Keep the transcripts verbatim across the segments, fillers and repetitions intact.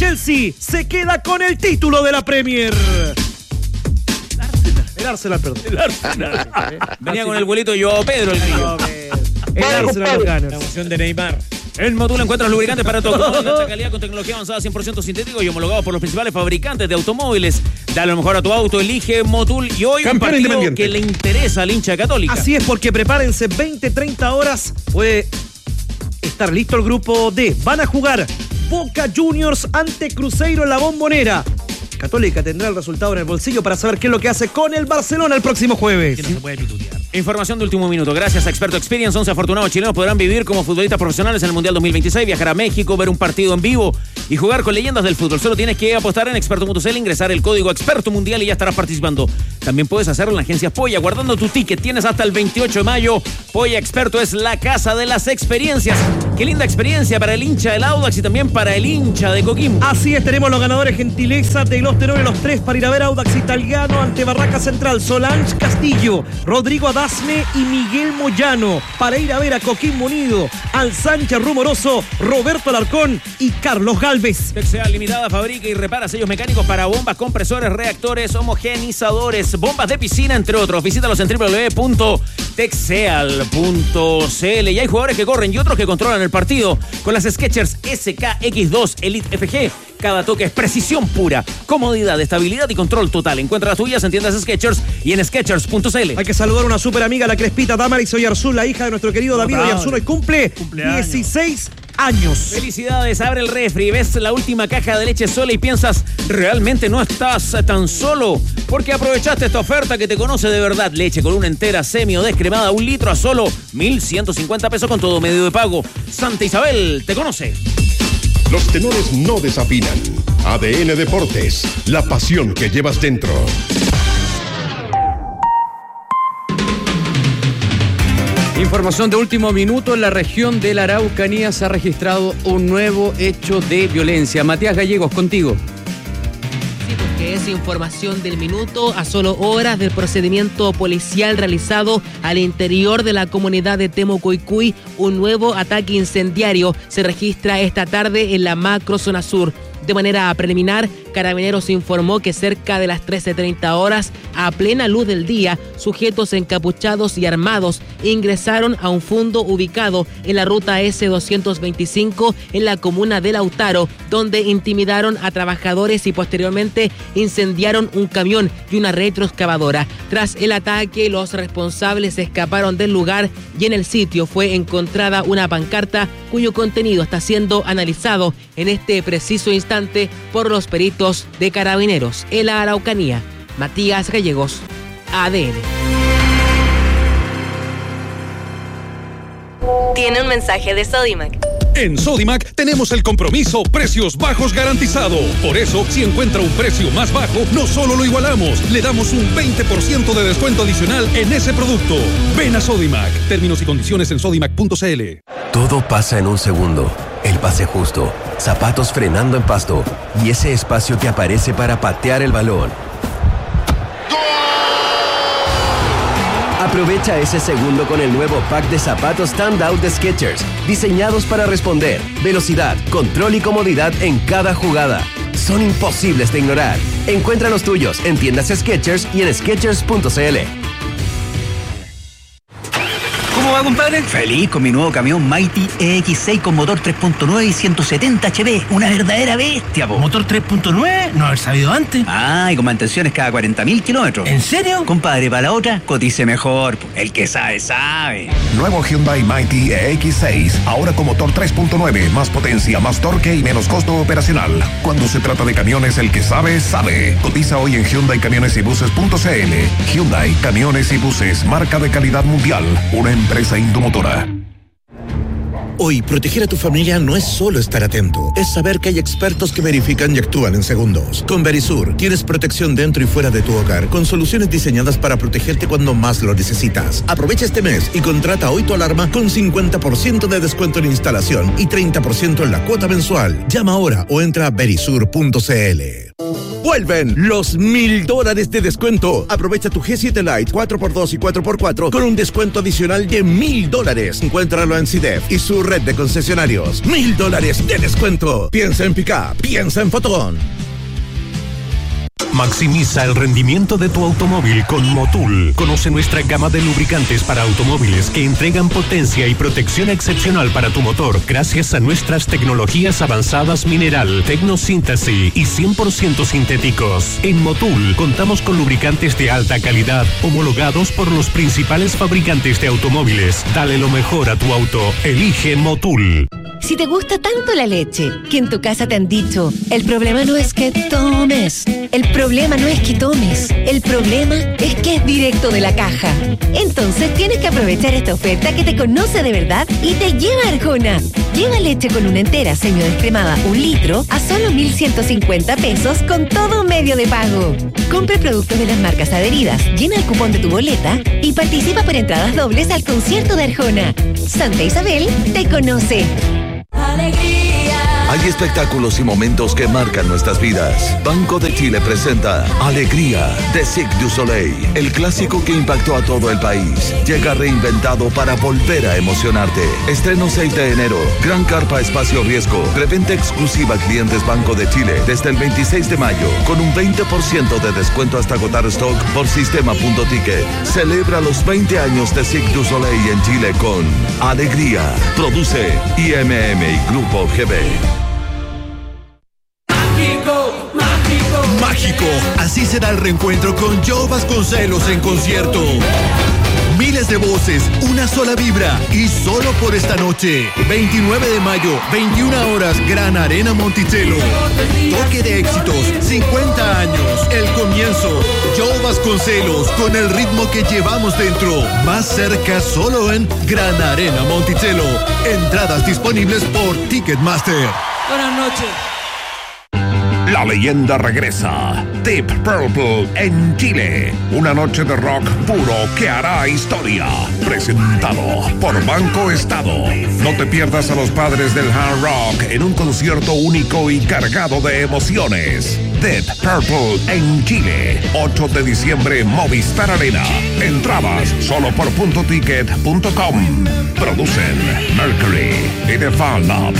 Chelsea se queda con el título de la Premier. El Arsenal, perdón. El Arsenal. Venía con el vuelito yo, Pedro, el tío. El Arsenal lo gana. La emoción de Neymar. En Motul encuentras lubricantes para tu automóvil de alta calidad con tecnología avanzada cien por ciento sintético y homologados por los principales fabricantes de automóviles. Dale lo mejor a tu auto, elige Motul. Y hoy un partido que le interesa al hincha Católica. Así es, porque prepárense, veinte, treinta horas. Puede estar listo el grupo D. Van a jugar Boca Juniors ante Cruzeiro en la Bombonera. Católica tendrá el resultado en el bolsillo para saber qué es lo que hace con el Barcelona el próximo jueves. Que no se puede pitutear. Información de último minuto. Gracias a Experto Experience, once afortunados chilenos podrán vivir como futbolistas profesionales en el Mundial dos mil veintiséis, viajar a México, ver un partido en vivo y jugar con leyendas del fútbol. Solo tienes que apostar en experto punto c l, ingresar el código Experto Mundial y ya estarás participando. También puedes hacerlo en la agencia Polla, guardando tu ticket. Tienes hasta el veintiocho de mayo. Polla Experto es la casa de las experiencias. Qué linda experiencia para el hincha del Audax y también para el hincha de Coquimbo. Así es, tenemos los ganadores gentileza de los tenores, los tres para ir a ver Audax Italiano ante Barraca Central, Solange Castillo, Rodrigo Adasme y Miguel Moyano. Para ir a ver a Coquimbo Unido, al Sánchez Rumoroso, Roberto Alarcón y Carlos Galvez. Texeal Limitada fabrica y repara sellos mecánicos para bombas, compresores, reactores, homogenizadores, bombas de piscina, entre otros. Visítalos en doble u doble u doble u punto texeal punto c l. Y hay jugadores que corren y otros que controlan el partido. Con las Skechers S K X dos Elite F G, cada toque es precisión pura, comodidad, estabilidad y control total. Encuentra las tuyas en tiendas Skechers y en skechers punto c l. Hay que saludar a una súper amiga, la Crespita Damaris Oyarzún, la hija de nuestro querido David Oyarzún, hoy cumple Cumpleaños. dieciséis años. Felicidades, abre el refri, ves la última caja de leche sola y piensas, realmente no estás tan solo, porque aprovechaste esta oferta que te conoce de verdad. Leche con una entera, semi o descremada, un litro a solo mil ciento cincuenta pesos con todo medio de pago. Santa Isabel te conoce. Los tenores no desafinan. A D N Deportes, la pasión que llevas dentro. Información de último minuto. En la región de la Araucanía se ha registrado un nuevo hecho de violencia. Matías Gallegos, contigo. Sí, porque es información del minuto a solo horas del procedimiento policial realizado al interior de la comunidad de Temucuicui. Un nuevo ataque incendiario se registra esta tarde en la macro zona sur. De manera preliminar, Carabineros informó que cerca de las trece treinta horas, a plena luz del día, sujetos encapuchados y armados ingresaron a un fondo ubicado en la ruta ese doscientos veinticinco en la comuna de Lautaro, donde intimidaron a trabajadores y posteriormente incendiaron un camión y una retroexcavadora. Tras el ataque, los responsables escaparon del lugar y en el sitio fue encontrada una pancarta cuyo contenido está siendo analizado en este preciso instante por los peritos de Carabineros en la Araucanía. Matías Gallegos, A D N. Tiene un mensaje de Sodimac. En Sodimac tenemos el compromiso precios bajos garantizado. Por eso, si encuentra un precio más bajo, no solo lo igualamos, le damos un veinte por ciento de descuento adicional en ese producto. Ven a Sodimac. Términos y condiciones en sodimac punto c l. Todo pasa en un segundo. El pase justo, zapatos frenando en pasto y ese espacio que aparece para patear el balón. Aprovecha ese segundo con el nuevo pack de zapatos Standout de Skechers, diseñados para responder, velocidad, control y comodidad en cada jugada. Son imposibles de ignorar. Encuentra los tuyos en tiendas Skechers y en skechers punto c l. ¿Cómo va, compadre? Feliz con mi nuevo camión Mighty E X seis con motor tres punto nueve y ciento setenta H P. Una verdadera bestia, po. ¿Motor tres punto nueve? No haber sabido antes. Ah, y con mantenciones cada cuarenta mil kilómetros. ¿En serio? Compadre, para la otra, cotice mejor, po. El que sabe, sabe. Nuevo Hyundai Mighty E X seis, ahora con motor tres punto nueve, más potencia, más torque y menos costo operacional. Cuando se trata de camiones, el que sabe, sabe. Cotiza hoy en Hyundai Camiones y Buses punto c l. Hyundai Camiones y Buses, marca de calidad mundial. Una empresa Indomotora. Hoy, proteger a tu familia no es solo estar atento, es saber que hay expertos que verifican y actúan en segundos. Con Verisur, tienes protección dentro y fuera de tu hogar, con soluciones diseñadas para protegerte cuando más lo necesitas. Aprovecha este mes y contrata hoy tu alarma con cincuenta por ciento de descuento en instalación y treinta por ciento en la cuota mensual. Llama ahora o entra a verisur punto c l. Vuelven los mil dólares de descuento. Aprovecha tu G siete Lite cuatro por dos y cuatro por cuatro con un descuento adicional de mil dólares. Encuéntralo en C I D E F y su red de concesionarios. Mil dólares de descuento. Piensa en Pickup, piensa en Fotón. Maximiza el rendimiento de tu automóvil con Motul. Conoce nuestra gama de lubricantes para automóviles que entregan potencia y protección excepcional para tu motor gracias a nuestras tecnologías avanzadas mineral, tecnosíntesis y cien por ciento sintéticos. En Motul contamos con lubricantes de alta calidad homologados por los principales fabricantes de automóviles. Dale lo mejor a tu auto. Elige Motul. Si te gusta tanto la leche, que en tu casa te han dicho, el problema no es que tomes, el problema no es que tomes, el problema es que es directo de la caja. Entonces tienes que aprovechar esta oferta que te conoce de verdad y te lleva a Arjona. Lleva leche con una entera semidescremada, un litro, a solo mil ciento cincuenta pesos con todo medio de pago. Compra productos de las marcas adheridas, llena el cupón de tu boleta y participa por entradas dobles al concierto de Arjona. Santa Isabel te conoce. Hay espectáculos y momentos que marcan nuestras vidas. Banco de Chile presenta Alegría de Cirque du Soleil, el clásico que impactó a todo el país. Llega reinventado para volver a emocionarte. Estreno seis de enero. Gran Carpa Espacio Riesgo. Preventa exclusiva a clientes Banco de Chile desde el veintiséis de mayo con un veinte por ciento de descuento hasta agotar stock por sistema.ticket. Celebra los veinte años de Cirque du Soleil en Chile con Alegría. Produce I M M y Grupo G B. Mágico, así será el reencuentro con Joe Vasconcelos en concierto. Miles de voces, una sola vibra y solo por esta noche. veintinueve de mayo, veintiuna horas, Gran Arena Monticello. Toque de éxitos, cincuenta años, el comienzo. Joe Vasconcelos con el ritmo que llevamos dentro. Más cerca solo en Gran Arena Monticello. Entradas disponibles por Ticketmaster. Buenas noches. La leyenda regresa. Deep Purple en Chile. Una noche de rock puro que hará historia. Presentado por Banco Estado. No te pierdas a los padres del hard rock en un concierto único y cargado de emociones. Deep Purple en Chile. ocho de diciembre, Movistar Arena. Entradas solo por punto ticket punto com. Producen Mercury y The Fan Lab.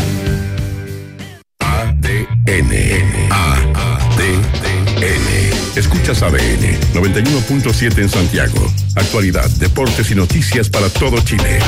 A D N, A D N. Escuchas A D N noventa y uno punto siete en Santiago. Actualidad, deportes y noticias para todo Chile.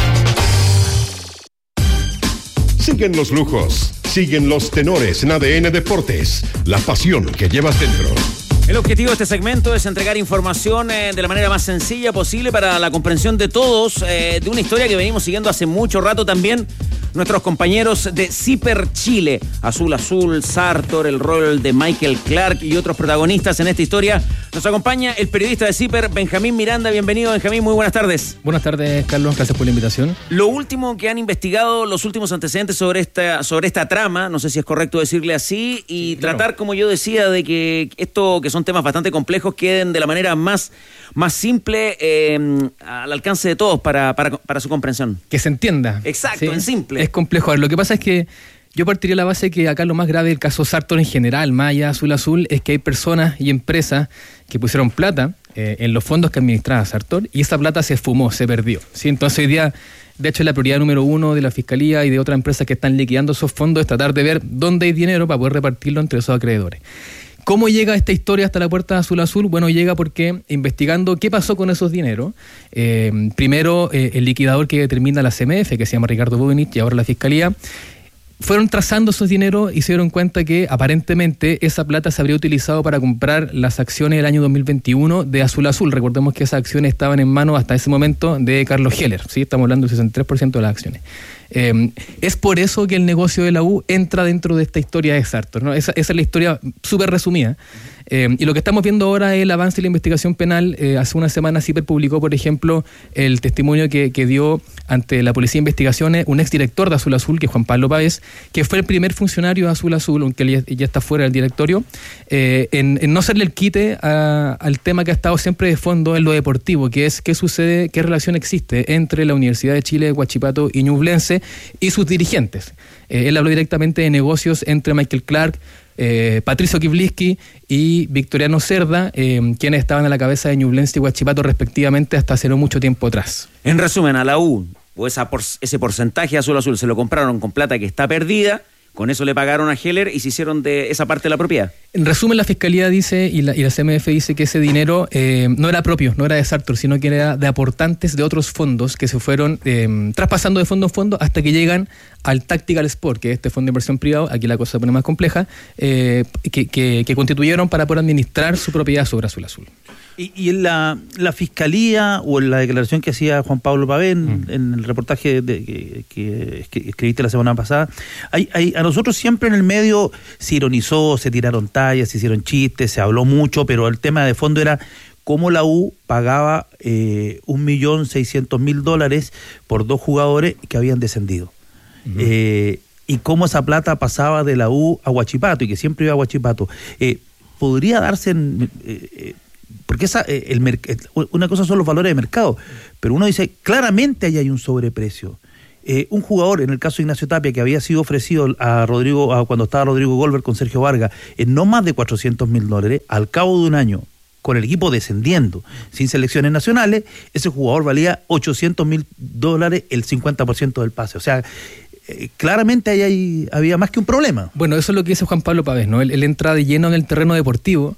Siguen los lujos, siguen los tenores en A D N Deportes. La pasión que llevas dentro. El objetivo de este segmento es entregar información eh, de la manera más sencilla posible para la comprensión de todos, eh, de una historia que venimos siguiendo hace mucho rato también. Nuestros compañeros de Zipper Chile, Azul Azul, Sartor, el rol de Michael Clark y otros protagonistas en esta historia. Nos acompaña el periodista de Zipper, Benjamín Miranda. Bienvenido, Benjamín, muy buenas tardes. Buenas tardes, Carlos, gracias por la invitación. Lo último que han investigado, los últimos antecedentes sobre esta, sobre esta trama, no sé si es correcto decirle así, y sí, claro. Tratar, como yo decía, de que esto, que son temas bastante complejos, queden de la manera más, más simple, eh, al alcance de todos para, para, para su comprensión. Que se entienda. Exacto, ¿sí? En simple. Es complejo. A ver, lo que pasa es que yo partiría de la base que acá lo más grave del caso Sartor en general, más allá Azul Azul, es que hay personas y empresas que pusieron plata eh, en los fondos que administraba Sartor y esa plata se fumó, se perdió, ¿sí? Entonces hoy día, de hecho, la prioridad número uno de la Fiscalía y de otras empresas que están liquidando esos fondos es tratar de ver dónde hay dinero para poder repartirlo entre esos acreedores. ¿Cómo llega esta historia hasta la puerta de Azul Azul? Bueno, llega porque investigando qué pasó con esos dineros, eh, primero eh, el liquidador que determina la C M F, que se llama Ricardo Bubenich, y ahora la Fiscalía, fueron trazando esos dineros y se dieron cuenta que aparentemente esa plata se habría utilizado para comprar las acciones del año dos mil veintiuno de Azul Azul. Recordemos que esas acciones estaban en manos hasta ese momento de Carlos Heller, ¿sí? Estamos hablando del sesenta y tres por ciento de las acciones. Eh, es por eso que el negocio de la U entra dentro de esta historia de Sartor, ¿no? Esa, esa es la historia súper resumida. Eh, y lo que estamos viendo ahora es el avance de la investigación penal. Eh, hace una semana Zipper publicó, por ejemplo, el testimonio que, que dio ante la Policía de Investigaciones un exdirector de Azul Azul, que es Juan Pablo Páez, que fue el primer funcionario de Azul Azul, aunque él ya, ya está fuera del directorio, eh, en, en no hacerle el quite a, al tema que ha estado siempre de fondo en lo deportivo, que es qué sucede, qué relación existe entre la Universidad de Chile, Huachipato y Ñublense y sus dirigentes. Eh, él habló directamente de negocios entre Michael Clark, eh, Patricio Kivliski y Victoriano Cerda, eh, quienes estaban a la cabeza de Ñublense y Huachipato respectivamente hasta hace no mucho tiempo atrás. En resumen, a la U, o esa por, ese porcentaje azul azul se lo compraron con plata que está perdida. Con eso le pagaron a Heller y se hicieron de esa parte de la propiedad. En resumen, la Fiscalía dice y la, y la C M F dice que ese dinero eh, no era propio, no era de Sartor, sino que era de aportantes de otros fondos que se fueron eh, traspasando de fondo en fondo hasta que llegan al Tactical Sport, que es este fondo de inversión privado, aquí la cosa se pone más compleja, eh, que, que, que constituyeron para poder administrar su propiedad sobre Azul Azul. Y, y en la, la Fiscalía o en la declaración que hacía Juan Pablo Pavén, mm. en el reportaje de, que, que, que escribiste la semana pasada, hay, hay, a nosotros siempre en el medio se ironizó, se tiraron tallas, se hicieron chistes, se habló mucho, pero el tema de fondo era cómo la U pagaba eh, un millón seiscientos mil dólares por dos jugadores que habían descendido. Uh-huh. Eh, y cómo esa plata pasaba de la U a Huachipato y que siempre iba a Huachipato. Eh, podría darse en... Eh, porque esa, el, una cosa son los valores de mercado, pero uno dice, claramente ahí hay un sobreprecio. Eh, un jugador, en el caso de Ignacio Tapia, que había sido ofrecido a Rodrigo, a, cuando estaba Rodrigo Goldberg con Sergio Vargas, en no más de cuatrocientos mil dólares, al cabo de un año, con el equipo descendiendo, sin selecciones nacionales, ese jugador valía ochocientos mil dólares, el cincuenta por ciento del pase. O sea, eh, claramente ahí hay, había más que un problema. Bueno, eso es lo que dice Juan Pablo Pavés, ¿no? Él, él entra de lleno en el terreno deportivo.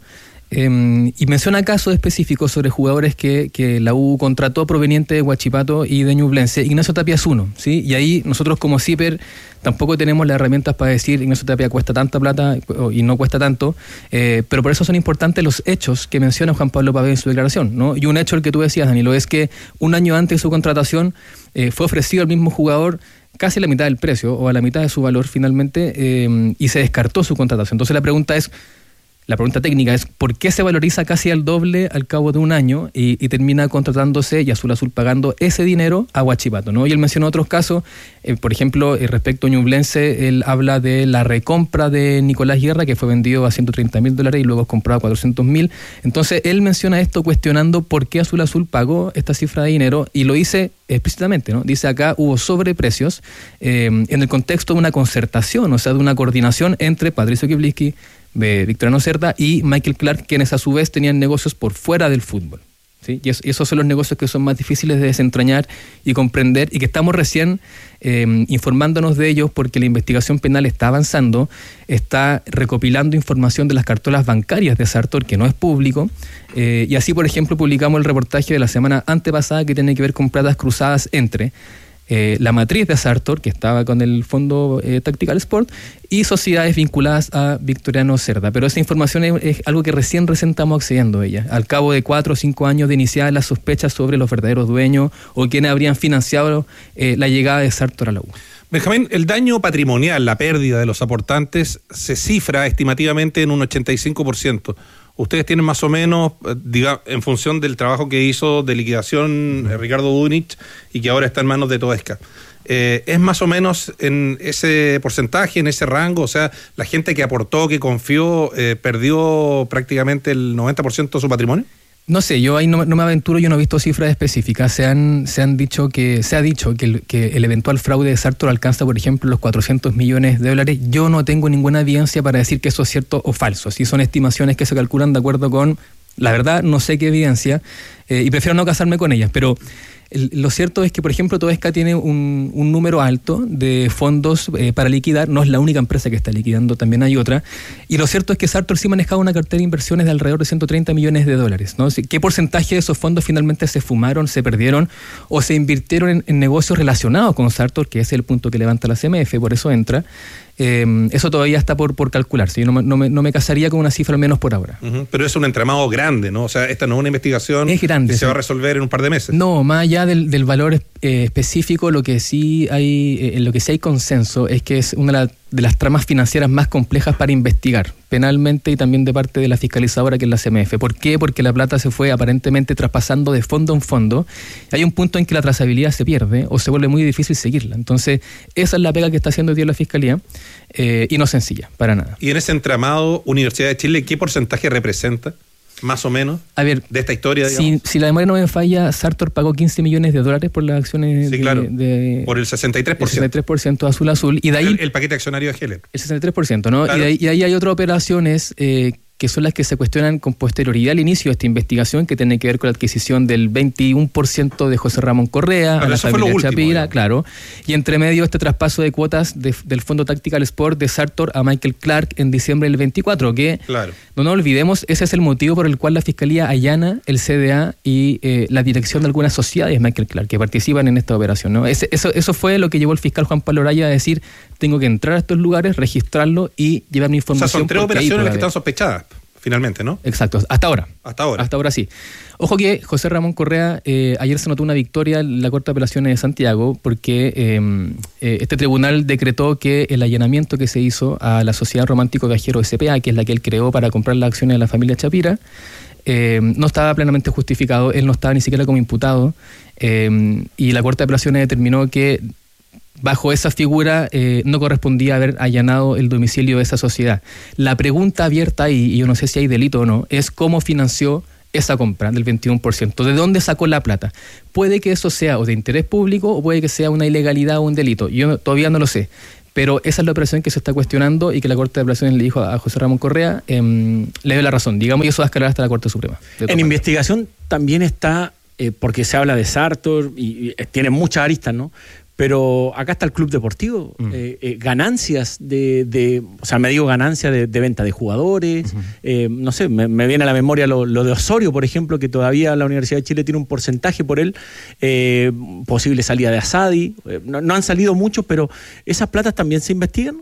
Eh, y menciona casos específicos sobre jugadores que, que la U contrató provenientes de Huachipato y de Ñublense. Ignacio Tapia es uno, ¿sí? Y ahí nosotros como CIPER tampoco tenemos las herramientas para decir Ignacio Tapia cuesta tanta plata y no cuesta tanto, eh, pero por eso son importantes los hechos que menciona Juan Pablo Pavés en su declaración, ¿no? Y un hecho el que tú decías, Danilo, es que un año antes de su contratación eh, fue ofrecido al mismo jugador casi la mitad del precio o a la mitad de su valor finalmente eh, y se descartó su contratación. Entonces la pregunta es, La pregunta técnica es ¿por qué se valoriza casi al doble al cabo de un año y, y termina contratándose y Azul Azul pagando ese dinero a Huachipato, ¿no? Y él mencionó otros casos, eh, por ejemplo, eh, respecto a Ñublense, él habla de la recompra de Nicolás Guerra, que fue vendido a ciento treinta mil dólares y luego comprado a cuatrocientos mil. Entonces él menciona esto cuestionando por qué Azul Azul pagó esta cifra de dinero y lo dice explícitamente, ¿no? Dice acá hubo sobreprecios eh, en el contexto de una concertación, o sea, de una coordinación entre Patricio Kivliski, de Victoriano Cerda y Michael Clark, quienes a su vez tenían negocios por fuera del fútbol, ¿sí? Y, es, y esos son los negocios que son más difíciles de desentrañar y comprender y que estamos recién eh, informándonos de ellos porque la investigación penal está avanzando, está recopilando información de las cartolas bancarias de Sartor que no es público eh, y así, por ejemplo, publicamos el reportaje de la semana antepasada que tiene que ver con platas cruzadas entre Eh, la matriz de Sartor, que estaba con el fondo eh, Tactical Sport, y sociedades vinculadas a Victoriano Cerda. Pero esa información es, es algo que recién, recién estamos accediendo a ella, al cabo de cuatro o cinco años de iniciadas las sospechas sobre los verdaderos dueños o quienes habrían financiado eh, la llegada de Sartor a la U. Benjamín, el daño patrimonial, la pérdida de los aportantes, se cifra estimativamente en un ochenta y cinco por ciento. Ustedes tienen más o menos, diga, en función del trabajo que hizo de liquidación eh, Ricardo Bunich y que ahora está en manos de Toesca, eh, ¿es más o menos en ese porcentaje, en ese rango? O sea, la gente que aportó, que confió, eh, perdió prácticamente el noventa por ciento de su patrimonio. No sé, yo ahí no, no me aventuro, yo no he visto cifras específicas. Se han, se han dicho que, se ha dicho que el, que el eventual fraude de Sartor alcanza, por ejemplo, los cuatrocientos millones de dólares. Yo no tengo ninguna evidencia para decir que eso es cierto o falso. Si son estimaciones que se calculan de acuerdo con la verdad, no sé qué evidencia, eh, y prefiero no casarme con ellas, pero el, lo cierto es que, por ejemplo, Toesca tiene un, un número alto de fondos eh, para liquidar. No es la única empresa que está liquidando, también hay otra. Y lo cierto es que Sartor sí manejaba una cartera de inversiones de alrededor de ciento treinta millones de dólares, ¿no? ¿Qué porcentaje de esos fondos finalmente se fumaron, se perdieron o se invirtieron en, en negocios relacionados con Sartor, que es el punto que levanta la C M F, por eso entra? Eh, eso todavía está por, por calcularse. Yo no, no, me, no me casaría con una cifra, al menos por ahora. Uh-huh. Pero es un entramado grande, ¿no? O sea, esta no es una investigación es grande, que sí. se va a resolver en un par de meses. No, más allá del, del valor eh, específico, lo que sí hay, eh, en lo que sí hay consenso es que es una de, la, de las tramas financieras más complejas para investigar penalmente y también de parte de la fiscalizadora, que es la C M F. ¿Por qué? Porque la plata se fue aparentemente traspasando de fondo en fondo. Hay un punto en que la trazabilidad se pierde o se vuelve muy difícil seguirla. Entonces, esa es la pega que está haciendo hoy día la Fiscalía. Eh, y no sencilla, para nada. Y en ese entramado, Universidad de Chile, ¿qué porcentaje representa? más o menos, a ver, de esta historia, si, si la memoria no me falla, Sartor pagó quince millones de dólares por las acciones sí, de, claro. de... por el sesenta y tres por ciento. El sesenta y tres por ciento Azul Azul. Y de ahí... El, el paquete accionario de Heller. El sesenta y tres por ciento, ¿no? Claro. Y, de ahí, y de ahí hay otras operaciones... Eh, que son las que se cuestionan con posterioridad al inicio de esta investigación, que tiene que ver con la adquisición del veintiuno por ciento de José Ramón Correa, claro, a la familia último, Chapira, digamos. claro. Y entre medio este traspaso de cuotas de, del Fondo Tactical Sport de Sartor a Michael Clark en diciembre del veinticuatro, que claro. no nos olvidemos, ese es el motivo por el cual la Fiscalía allana el C D A y eh, la dirección de algunas sociedades Michael Clark que participan en esta operación, ¿no? Ese, eso, eso fue lo que llevó el fiscal Juan Pablo Araya a decir, tengo que entrar a estos lugares, registrarlo y llevar mi información. O sea, son tres operaciones que están sospechadas. Finalmente, ¿no? Exacto, hasta ahora. Hasta ahora. Hasta ahora sí. Ojo que José Ramón Correa, eh, ayer se notó una victoria en la Corte de Apelaciones de Santiago porque eh, eh, este tribunal decretó que el allanamiento que se hizo a la Sociedad Romántico Cajero S P A, que es la que él creó para comprar las acciones de la familia Chapira, eh, no estaba plenamente justificado, él no estaba ni siquiera como imputado, eh, y la Corte de Apelaciones determinó que bajo esa figura eh, no correspondía haber allanado el domicilio de esa sociedad. La pregunta abierta, y, y yo no sé si hay delito o no, es cómo financió esa compra del veintiuno por ciento. ¿De dónde sacó la plata? Puede que eso sea o de interés público o puede que sea una ilegalidad o un delito. Yo no, todavía no lo sé. Pero esa es la operación que se está cuestionando y que la Corte de Apelaciones le dijo a, a José Ramón Correa, eh, le dio la razón. Digamos, y eso va a escalar hasta la Corte Suprema. En investigación también está, eh, porque se habla de Sartor y, y tiene muchas aristas, ¿no? Pero acá está el club deportivo, mm. eh, eh, ganancias de, de, o sea, me digo ganancias de, de venta de jugadores, uh-huh. eh, no sé, me, me viene a la memoria lo, lo de Osorio, por ejemplo, que todavía la Universidad de Chile tiene un porcentaje por él, eh, posible salida de Asadi, eh, no, no han salido muchos, pero ¿esas platas también se investigan?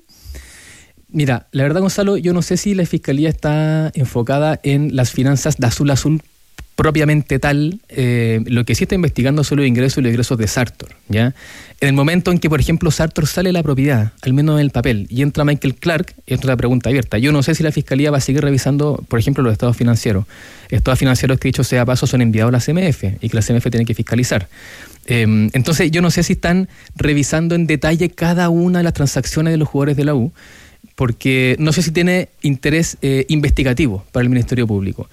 Mira, la verdad, Gonzalo, yo no sé si la Fiscalía está enfocada en las finanzas de Azul Azul propiamente tal. Eh, lo que sí está investigando son los ingresos y los egresos de Sartor, ¿ya? En el momento en que, por ejemplo, Sartor sale de la propiedad, al menos en el papel, y entra Michael Clark, es otra pregunta abierta. Yo no sé si la Fiscalía va a seguir revisando, por ejemplo, los estados financieros. Estados financieros que, dicho sea paso, son enviados a la C M F y que la C M F tiene que fiscalizar. Eh, entonces, yo no sé si están revisando en detalle cada una de las transacciones de los jugadores de la U, porque no sé si tiene interés eh, investigativo para el Ministerio Público.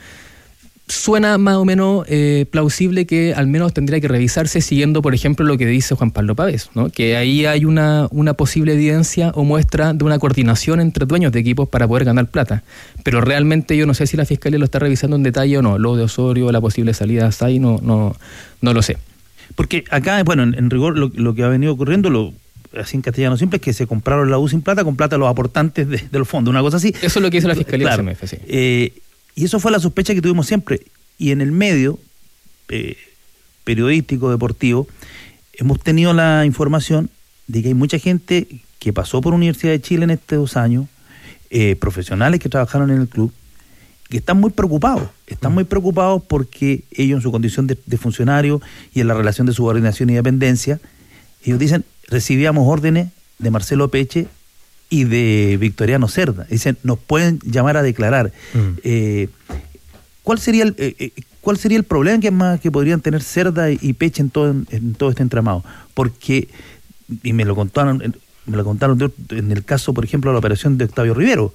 Suena más o menos eh, plausible que al menos tendría que revisarse siguiendo, por ejemplo, lo que dice Juan Pablo Pavés, ¿no? Que ahí hay una, una posible evidencia o muestra de una coordinación entre dueños de equipos para poder ganar plata. Pero realmente yo no sé si la Fiscalía lo está revisando en detalle o no. Lo de Osorio, la posible salida de Asai, no, no, no lo sé. Porque acá, bueno, en, en rigor lo, lo que ha venido ocurriendo, lo así en castellano simple, es que se compraron la U sin plata con plata a los aportantes de, de los fondos, una cosa así. Eso es lo que dice la Fiscalía claro. de C M F, sí. Eh, Y eso fue la sospecha que tuvimos siempre. Y en el medio eh, periodístico, deportivo, hemos tenido la información de que hay mucha gente que pasó por Universidad de Chile en estos dos años, eh, profesionales que trabajaron en el club, que están muy preocupados. Están muy preocupados porque ellos, en su condición de, de funcionario y en la relación de subordinación y dependencia, ellos dicen, recibíamos órdenes de Marcelo Peche y de Victoriano Cerda. Dicen, nos pueden llamar a declarar. Mm. Eh, ¿cuál sería el eh, cuál sería el problema que más que podrían tener Cerda y Peche en todo en, en todo este entramado? Porque, y me lo contaron, me lo contaron de, en el caso, por ejemplo, de la operación de Octavio Rivero,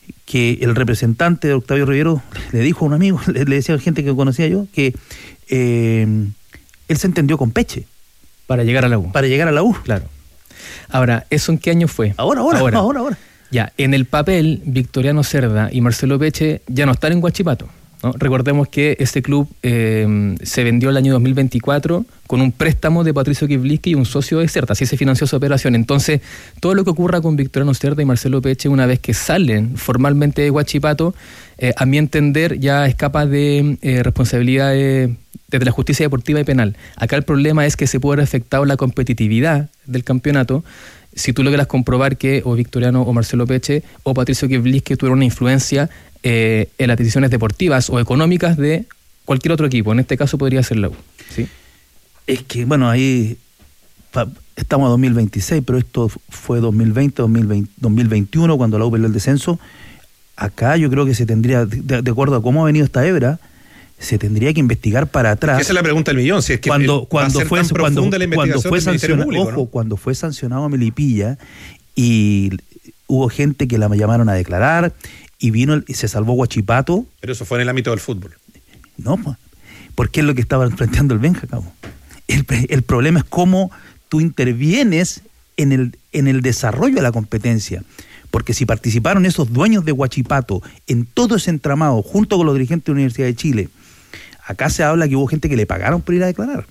que el representante de Octavio Rivero le dijo a un amigo, le, le decía a gente que conocía yo, que eh, él se entendió con Peche. Para llegar a la U. Para llegar a la U. Claro. Ahora, ¿eso en qué año fue? Ahora, ahora, ahora, ahora. ahora. Ya, en el papel, Victoriano Cerda y Marcelo Peche ya no están en Huachipato, ¿no? Recordemos que este club eh, se vendió el año dos mil veinticuatro con un préstamo de Patricio Kivliski y un socio de Cerda, así se financió su operación. Entonces, todo lo que ocurra con Victoriano Cerda y Marcelo Peche una vez que salen formalmente de Huachipato, eh, a mi entender ya escapa de eh, responsabilidad de, desde la justicia deportiva y penal. Acá el problema es que se puede haber afectado la competitividad del campeonato si tú logras comprobar que o Victoriano o Marcelo Peche o Patricio Kivliski tuvieron una influencia eh, en las decisiones deportivas o económicas de cualquier otro equipo. En este caso podría ser la U, ¿sí? Es que, bueno, ahí pa, estamos a dos mil veintiséis, pero esto fue dos mil veinte, dos mil veinte, dos mil veintiuno, cuando la U perdió el descenso. Acá yo creo que se tendría, de, de acuerdo a cómo ha venido esta hebra, se tendría que investigar para atrás. Esa es la pregunta del millón, si es que cuando, el, cuando va a ser fue, tan profunda cuando, la investigación cuando fue del Ministerio sancionado, Público, ojo, ¿no? cuando fue sancionado a Melipilla y hubo gente que la llamaron a declarar y vino y se salvó Huachipato. Pero eso fue en el ámbito del fútbol. No, pues, porque es lo que estaba enfrentando el Benja, cabo. El, el problema es cómo tú intervienes en el, en el desarrollo de la competencia. Porque si participaron esos dueños de Huachipato en todo ese entramado, junto con los dirigentes de la Universidad de Chile, acá se habla que hubo gente que le pagaron por ir a declarar.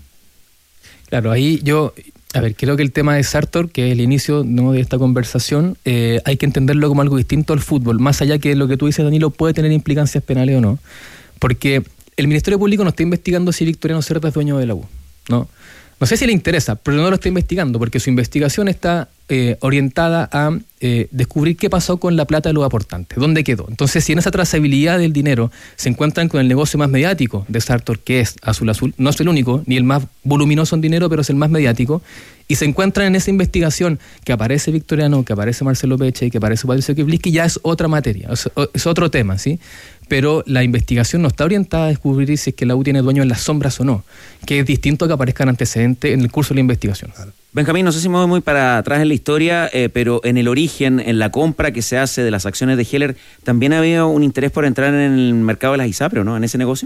Claro, ahí yo, a ver, creo que el tema de Sartor, que es el inicio, ¿no?, de esta conversación, eh, hay que entenderlo como algo distinto al fútbol, más allá que lo que tú dices, Danilo, puede tener implicancias penales o no, porque el Ministerio Público no está investigando si Victoriano Cerda es dueño de la U, ¿no? No sé si le interesa, pero no lo está investigando, porque su investigación está eh, orientada a eh, descubrir qué pasó con la plata de los aportantes, dónde quedó. Entonces, si en esa trazabilidad del dinero se encuentran con el negocio más mediático de Sartor, que es Azul Azul, no es el único, ni el más voluminoso en dinero, pero es el más mediático, y se encuentran en esa investigación que aparece Victoriano, que aparece Marcelo Peche y que aparece Patricio Kivliski, ya es otra materia, es, es otro tema, ¿sí? Pero la investigación no está orientada a descubrir si es que la U tiene dueño en las sombras o no, que es distinto a que aparezcan antecedentes en el curso de la investigación. Claro. Benjamín, no sé si me voy muy para atrás en la historia, eh, pero en el origen, en la compra que se hace de las acciones de Heller, ¿también había un interés por entrar en el mercado de las ISAPRE, ¿no? ¿En ese negocio?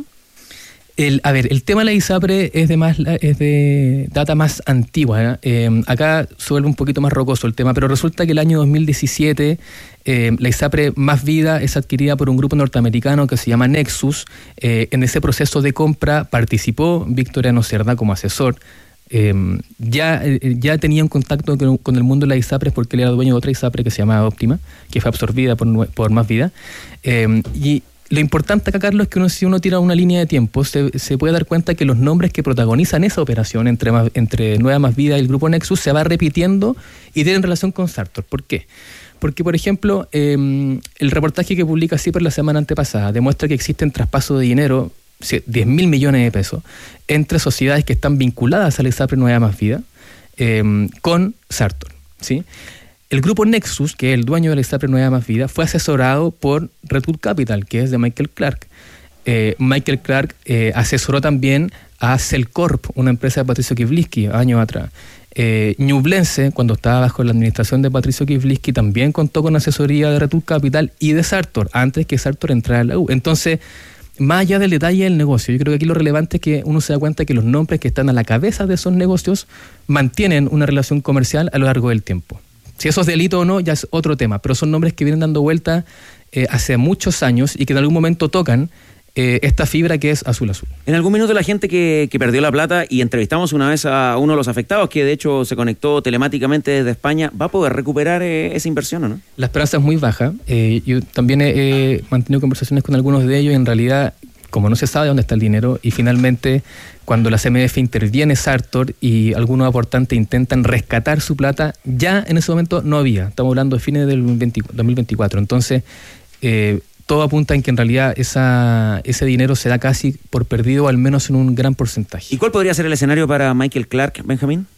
El, a ver, el tema de la ISAPRE es de más es de data más antigua, ¿eh? Eh, acá se vuelve un poquito más rocoso el tema, pero resulta que el año dos mil diecisiete eh, la ISAPRE Más Vida es adquirida por un grupo norteamericano que se llama Nexus. Eh, en ese proceso de compra participó Victoriano Cerda como asesor. Eh, ya, eh, ya tenía un contacto con, con el mundo de la ISAPRE porque él era dueño de otra ISAPRE que se llama Óptima, que fue absorbida por, por Más Vida. Eh, y lo importante acá, Carlos, es que uno, si uno tira una línea de tiempo, se, se puede dar cuenta que los nombres que protagonizan esa operación entre, entre Nueva Más Vida y el grupo Nexus se va repitiendo y tienen relación con Sartor. ¿Por qué? Porque, por ejemplo, eh, el reportaje que publica CIPER la semana antepasada demuestra que existen traspasos de dinero, diez mil millones de pesos, entre sociedades que están vinculadas a la ISAPRE Nueva Más Vida eh, con Sartor, ¿sí? El grupo Nexus, que es el dueño de la ISAPRE Nueva Más Vida, fue asesorado por Redwood Capital, que es de Michael Clark. Eh, Michael Clark eh, asesoró también a Celcorp, una empresa de Patricio Kivliski, años atrás. Eh, Ñublense, cuando estaba bajo la administración de Patricio Kivliski, también contó con asesoría de Redwood Capital y de Sartor, antes que Sartor entrara a la U. Entonces, más allá del detalle del negocio, yo creo que aquí lo relevante es que uno se da cuenta que los nombres que están a la cabeza de esos negocios mantienen una relación comercial a lo largo del tiempo. Si eso es delito o no, ya es otro tema, pero son nombres que vienen dando vuelta eh, hace muchos años y que en algún momento tocan eh, esta fibra que es Azul Azul. En algún minuto la gente que, que perdió la plata, y entrevistamos una vez a uno de los afectados, que de hecho se conectó telemáticamente desde España, ¿va a poder recuperar eh, esa inversión o no? La esperanza es muy baja. Eh, yo también he, he mantenido conversaciones con algunos de ellos y en realidad, como no se sabe dónde está el dinero, y finalmente cuando la C M F interviene Sartor y algunos aportantes intentan rescatar su plata, ya en ese momento no había. Estamos hablando de fines del dos mil veinticuatro. Entonces, eh, todo apunta en que en realidad esa, ese dinero se da casi por perdido, al menos en un gran porcentaje. ¿Y cuál podría ser el escenario para Michael Clark, Benjamín?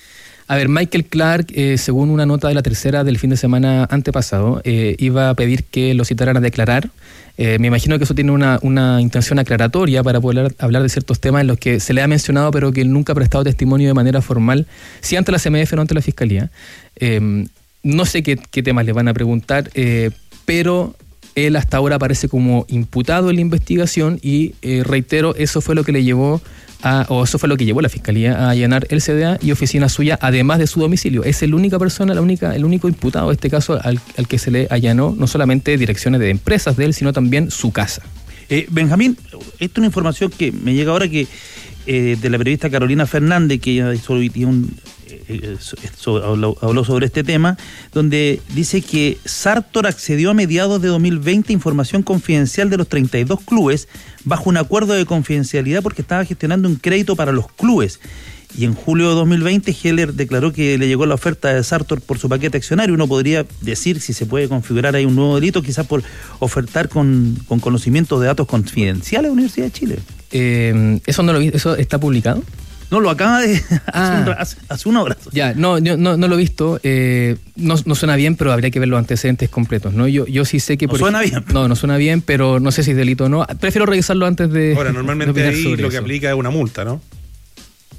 A ver, Michael Clark, eh, según una nota de la tercera del fin de semana antepasado, eh, iba a pedir que lo citaran a declarar. Eh, me imagino que eso tiene una, una intención aclaratoria para poder hablar de ciertos temas en los que se le ha mencionado, pero que él nunca ha prestado testimonio de manera formal, si ante la C M F o no ante la Fiscalía. Eh, no sé qué, qué temas le van a preguntar, eh, pero él hasta ahora aparece como imputado en la investigación y, eh, reitero, eso fue lo que le llevó A, o eso fue lo que llevó a la Fiscalía a allanar el C D A y oficina suya, además de su domicilio. Es la única persona, la única, el único imputado en este caso al, al que se le allanó no solamente direcciones de empresas de él, sino también su casa. Eh, Benjamín, esta es una información que me llega ahora que eh, de la periodista Carolina Fernández, que ella hizo un, eh, sobre, habló, habló sobre este tema, donde dice que Sartor accedió a mediados de dos mil veinte a información confidencial de los treinta y dos clubes bajo un acuerdo de confidencialidad porque estaba gestionando un crédito para los clubes. Y en julio de dos mil veinte, Heller declaró que le llegó la oferta de Sartor por su paquete accionario. Uno podría decir si se puede configurar ahí un nuevo delito, quizás por ofertar con, con conocimiento de datos confidenciales a la Universidad de Chile. Eh, ¿Eso no lo vi, eso está publicado? No, lo acaba de ah, hace, un, hace, hace una hora. Ya, no, yo no, no lo he visto. Eh, no, no suena bien, pero habría que ver los antecedentes completos, ¿no? Yo, yo sí sé que... No por suena ejemplo, bien. No, no suena bien, pero no sé si es delito o no. Prefiero revisarlo antes de... Ahora, normalmente de ahí lo eso. que aplica es una multa, ¿no?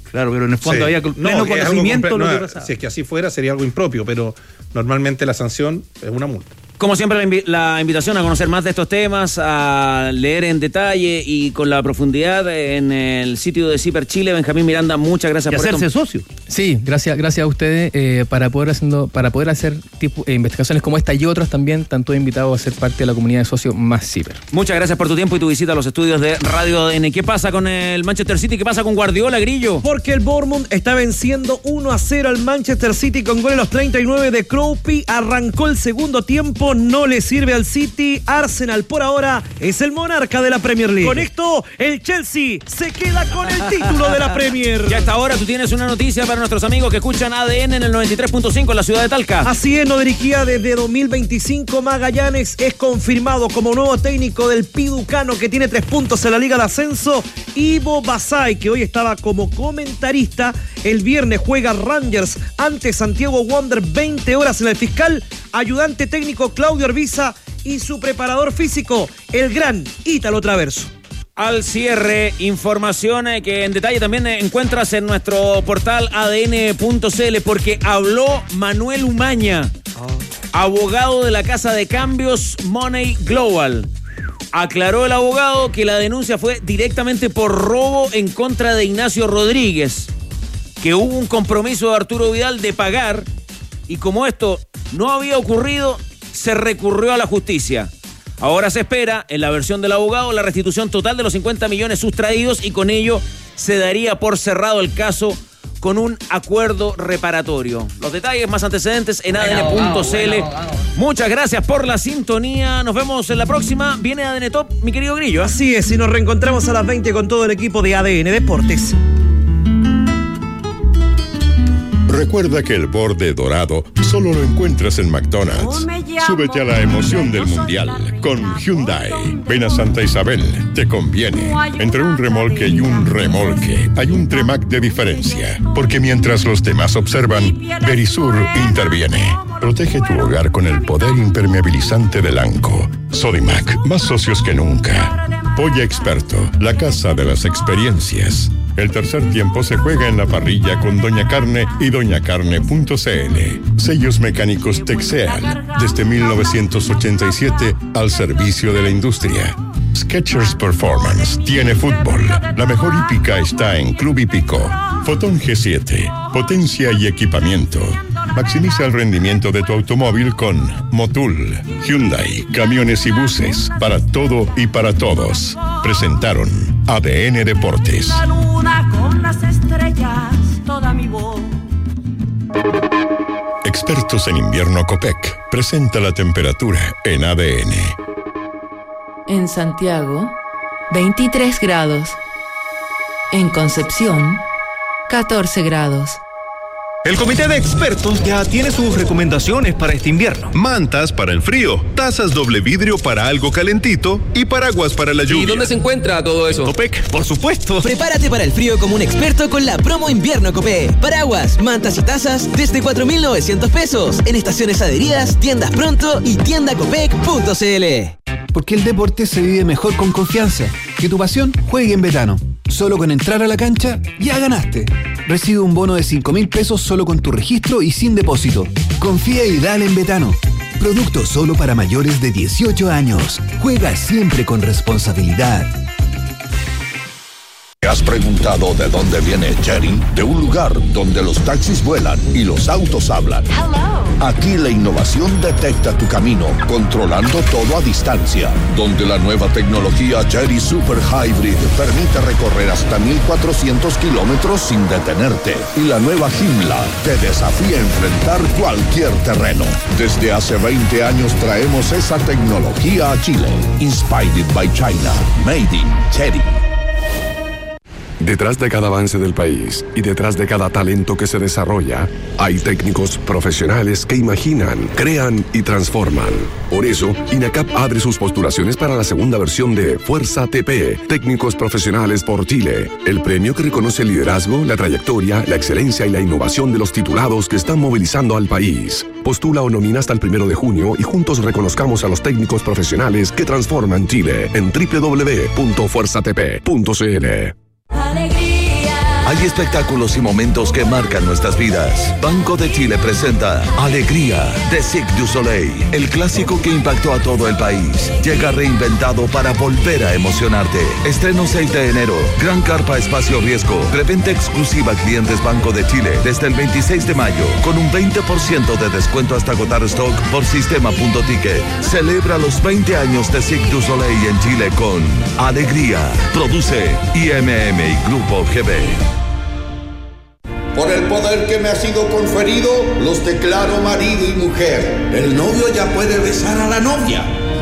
Claro, pero en el fondo Sí. había No, pleno que es algo conocimiento de comple- lo que no, pasaba. Si es que así fuera, sería algo impropio, pero normalmente la sanción es una multa. Como siempre, la, invi- la invitación a conocer más de estos temas, a leer en detalle y con la profundidad en el sitio de Ciper Chile. Benjamín Miranda, muchas gracias Y por hacerse esto. socio. Sí, gracias, gracias a ustedes eh, para poder haciendo, para poder hacer tipo, eh, investigaciones como esta y otras también, tanto invitados a ser parte de la comunidad de socios más Ciper. Muchas gracias por tu tiempo y tu visita a los estudios de Radio A D N. ¿Qué pasa con el Manchester City? ¿Qué pasa con Guardiola, Grillo? Porque el Bournemouth está venciendo uno a cero al Manchester City con gol en los treinta y nueve de Crowpy. Arrancó el segundo tiempo, no le sirve al City. Arsenal por ahora es el monarca de la Premier League. Con esto, el Chelsea se queda con el título de la Premier. Y hasta ahora tú tienes una noticia para nuestros amigos que escuchan A D N en el noventa y tres punto cinco en la ciudad de Talca. Así es, no dirigía desde dos mil veinticinco. Magallanes es confirmado como nuevo técnico del Piducano, que tiene tres puntos en la Liga de Ascenso. Ivo Basay, que hoy estaba como comentarista. El viernes juega Rangers ante Santiago Wander, veinte horas en el Fiscal. Ayudante técnico Claudio Arbiza y su preparador físico, el gran Ítalo Traverso. Al cierre, información que en detalle también encuentras en nuestro portal A D N punto C L, porque habló Manuel Umaña, abogado de la casa de cambios Money Global. Aclaró el abogado que la denuncia fue directamente por robo en contra de Ignacio Rodríguez, que hubo un compromiso de Arturo Vidal de pagar, y como esto no había ocurrido, se recurrió a la justicia. Ahora se espera, en la versión del abogado, la restitución total de los cincuenta millones sustraídos, y con ello se daría por cerrado el caso con un acuerdo reparatorio. Los detalles, más antecedentes en A D N punto C L. Muchas gracias por la sintonía. Nos vemos en la próxima. Viene A D N Top, mi querido Grillo. Así es, y nos reencontramos a las veinte con todo el equipo de A D N Deportes. Recuerda que el borde dorado solo lo encuentras en McDonald's. Súbete a la emoción del Mundial con Hyundai. Ven a Santa Isabel, te conviene. Entre un remolque y un remolque hay un Tremac de diferencia. Porque mientras los demás observan, Verisur interviene. Protege tu hogar con el poder impermeabilizante del ANCO. Sodimac, más socios que nunca. Polla Experto, la casa de las experiencias. El tercer tiempo se juega en la parrilla con Doña Carne y doña carne punto c l. Sellos mecánicos Texeal, desde mil novecientos ochenta y siete al servicio de la industria. Skechers Performance tiene fútbol. La mejor hípica está en Club Hípico. Fotón G siete, potencia y equipamiento. Maximiza el rendimiento de tu automóvil con Motul. Hyundai, camiones y buses, para todo y para todos. Presentaron A D N Deportes. La luna con las estrellas, toda mi voz. Expertos en invierno Copec presenta la temperatura en A D N. En Santiago, veintitrés grados. En Concepción, catorce grados. El comité de expertos ya tiene sus recomendaciones para este invierno. Mantas para el frío, tazas doble vidrio para algo calentito y paraguas para la lluvia. ¿Y dónde se encuentra todo eso? Copec, por supuesto. Prepárate para el frío como un experto con la promo invierno Copec. Paraguas, mantas y tazas desde cuatro mil novecientos pesos en estaciones adheridas, tiendas pronto y tienda copec punto c l. Porque el deporte se vive mejor con confianza. Que tu pasión juegue en Betano. Solo con entrar a la cancha, ya ganaste. Recibe un bono de cinco mil pesos solo con tu registro y sin depósito. Confía y dale en Betano. Producto solo para mayores de dieciocho años. Juega siempre con responsabilidad. ¿Te has preguntado de dónde viene Jerry? De un lugar donde los taxis vuelan y los autos hablan. Aquí la innovación detecta tu camino, controlando todo a distancia. Donde la nueva tecnología Jerry Super Hybrid permite recorrer hasta mil cuatrocientos kilómetros sin detenerte. Y la nueva Himla te desafía a enfrentar cualquier terreno. Desde hace veinte años traemos esa tecnología a Chile. Inspired by China. Made in Jerry. Detrás de cada avance del país y detrás de cada talento que se desarrolla, hay técnicos profesionales que imaginan, crean y transforman. Por eso, INACAP abre sus postulaciones para la segunda versión de Fuerza T P, Técnicos Profesionales por Chile, el premio que reconoce el liderazgo, la trayectoria, la excelencia y la innovación de los titulados que están movilizando al país. Postula o nomina hasta el primero de junio y juntos reconozcamos a los técnicos profesionales que transforman Chile en doble u doble u doble u punto fuerza t p punto c l. Alegría. Hay espectáculos y momentos que marcan nuestras vidas. Banco de Chile presenta Alegría de Cirque du Soleil, el clásico que impactó a todo el país. Llega reinventado para volver a emocionarte. Estreno seis de enero. Gran carpa espacio riesgo. Preventa exclusiva a clientes Banco de Chile desde el veintiséis de mayo con un veinte por ciento de descuento hasta agotar stock por sistema.ticket. Celebra los veinte años de Cirque du Soleil en Chile con Alegría. Produce I M M y Grupo G B. Por el poder que me ha sido conferido, los declaro marido y mujer. El novio ya puede besar a la novia.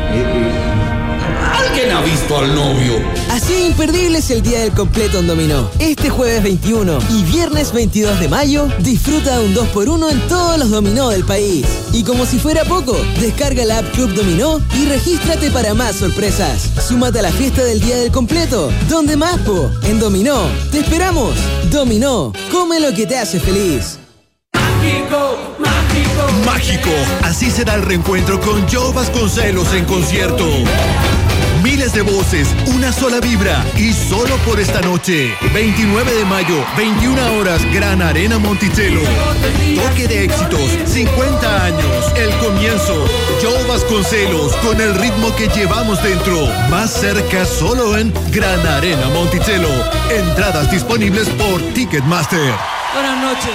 ¿Alguien ha visto al novio? Así de imperdible es el Día del Completo en Dominó. Este jueves veintiuno y viernes veintidós de mayo, disfruta de un dos por uno en todos los dominó del país. Y como si fuera poco, descarga la app Club Dominó y regístrate para más sorpresas. Súmate a la fiesta del Día del Completo. ¿Dónde más, po? En Dominó. ¡Te esperamos! Dominó. Come lo que te hace feliz. Mágico, mágico. Mágico. Así será el reencuentro con Joe Vasconcelos en concierto. Miles de voces, una sola vibra y solo por esta noche. veintinueve de mayo, veintiuna horas, Gran Arena Monticello. Toque de éxitos, cincuenta años, el comienzo. Joe Vasconcelos con el ritmo que llevamos dentro. Más cerca solo en Gran Arena Monticello. Entradas disponibles por Ticketmaster. Buenas noches.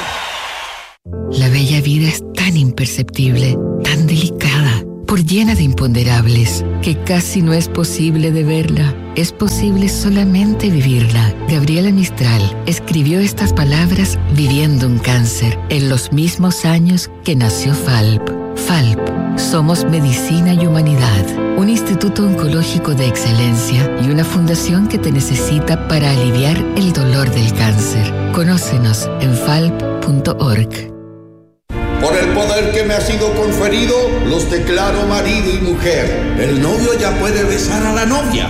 La bella vida es tan imperceptible, tan delicada, por llena de imponderables, que casi no es posible de verla. Es posible solamente vivirla. Gabriela Mistral escribió estas palabras viviendo un cáncer, en los mismos años que nació Falp. Falp, somos medicina y humanidad, un instituto oncológico de excelencia y una fundación que te necesita para aliviar el dolor del cáncer. Conócenos en falp punto org. Por el poder que me ha sido conferido, los declaro marido y mujer. El novio ya puede besar a la novia.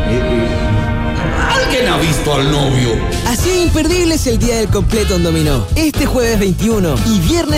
¿Alguien ha visto al novio? Así de imperdible es el Día del Completo en Dominó. Este jueves veintiuno y viernes